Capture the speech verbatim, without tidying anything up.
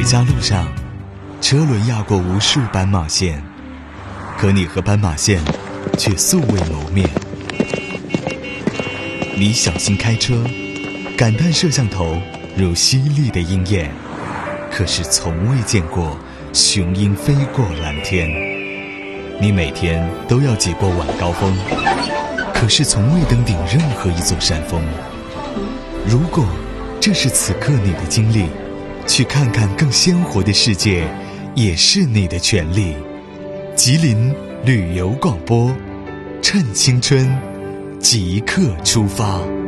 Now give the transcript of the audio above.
家路上，车轮压过无数斑马线，可你和斑马线却素未谋面。你小心开车，感叹摄像头如犀利的鹰眼，可是从未见过雄鹰飞过蓝天。你每天都要挤过晚高峰，可是从未登顶任何一座山峰。如果这是此刻你的经历，去看看更鲜活的世界也是你的权利。吉林旅游广播，趁青春即刻出发。